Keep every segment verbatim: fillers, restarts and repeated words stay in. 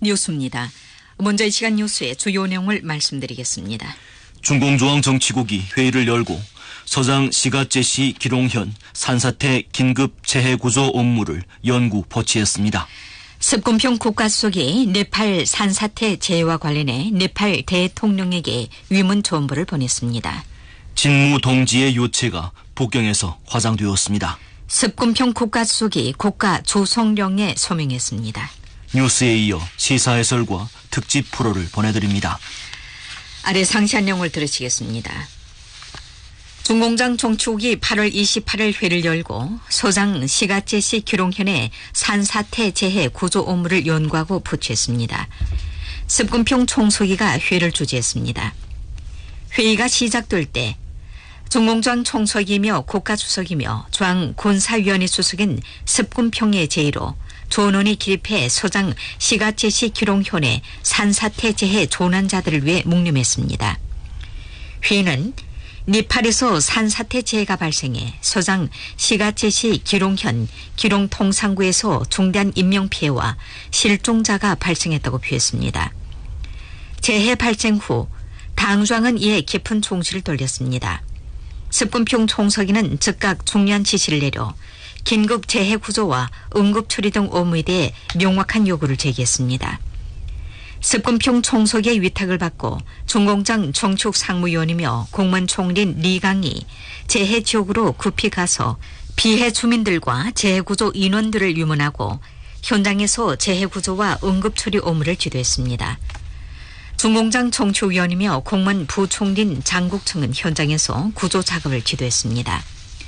뉴스입니다. 먼저 이 시간 뉴스의 주요 내용을 말씀드리겠습니다. 중공조항정치국이 회의를 열고 서장 시가제시 기롱현 산사태 긴급재해구조 업무를 연구 보치했습니다. 습군평 국가수석이 네팔 산사태 재해와 관련해 네팔 대통령에게 위문 조언부를 보냈습니다. 진무 동지의 요체가 북경에서 화장되었습니다. 습군평 국가수석이 국가 조성령에 서명했습니다. 뉴스에 이어 시사 해설과 특집 프로를 보내드립니다. 아래 상세한 내용을 들으시겠습니다. 중공장 정치국이 팔월 이십팔일 회를 열고 소장 시가제시 기롱현의 산사태 재해 구조 업무를 연구하고 보치했습니다. 습군평 총서기가 회를 주재했습니다. 회의가 시작될 때 중공장 총서기이며 국가주석이며 중앙군사위원회 수석인 습군평의 제의로 조논이 기립해 소장 시가제시 기롱현의 산사태 재해 조난자들을 위해 묵념했습니다. 회의는 네팔에서 산사태 재해가 발생해 소장 시가제시 기롱현 기롱통상구에서 중대한 인명피해와 실종자가 발생했다고 표했습니다. 재해 발생 후 당중앙은 이에 깊은 총시를 돌렸습니다. 습군평 총서기는 즉각 중요한 지시를 내려 긴급 재해 구조와 응급 처리 등 업무에 대해 명확한 요구를 제기했습니다. 습군평 총서기의 위탁을 받고 중공장 정치국 상무위원이며 공무원 총리인 리강이 재해 지역으로 급히 가서 피해 주민들과 재해 구조 인원들을 유문하고 현장에서 재해 구조와 응급 처리 업무를 지도했습니다. 중공장 정치위원이며 공무원 부총리인 장국청은 현장에서 구조 작업을 지도했습니다.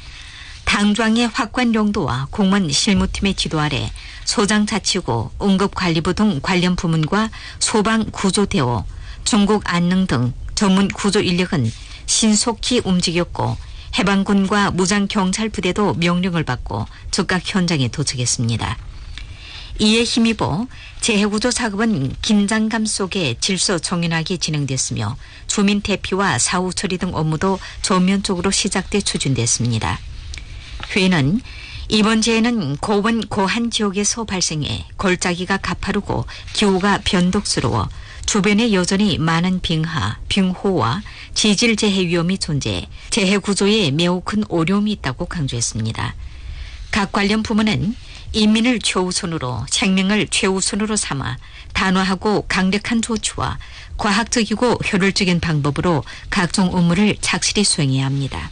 당중앙의 확관 용도와 공무원 실무팀의 지도 아래 소장자치구, 응급관리부 등 관련 부문과 소방구조대원, 중국안능 등 전문 구조 인력은 신속히 움직였고 해방군과 무장경찰부대도 명령을 받고 즉각 현장에 도착했습니다. 이에 힘입어 재해구조 작업은 긴장감 속에 질서 정연하게 진행됐으며 주민 대피와 사후 처리 등 업무도 전면적으로 시작돼 추진됐습니다. 회의는 이번 재해는 고원 고한 지역에서 발생해 골짜기가 가파르고 기후가 변덕스러워 주변에 여전히 많은 빙하, 빙호와 지질 재해 위험이 존재해 재해 구조에 매우 큰 어려움이 있다고 강조했습니다. 각 관련 부문은 인민을 최우선으로 생명을 최우선으로 삼아 단호하고 강력한 조치와 과학적이고 효율적인 방법으로 각종 업무를 착실히 수행해야 합니다.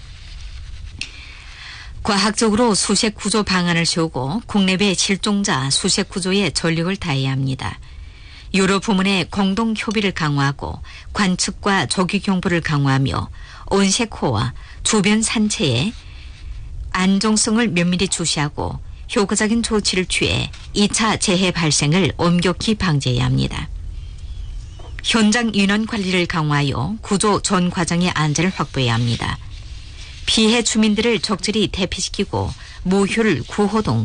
과학적으로 수색 구조 방안을 세우고 국내외 실종자 수색 구조에 전력을 다해야 합니다. 여러 부문의 공동 협의를 강화하고 관측과 조기 경보를 강화하며 온색호와 주변 산체의 안정성을 면밀히 주시하고 효과적인 조치를 취해 이 차 재해 발생을 엄격히 방지해야 합니다. 현장 인원 관리를 강화하여 구조 전 과정의 안전을 확보해야 합니다. 피해 주민들을 적절히 대피시키고 모효를 구호 등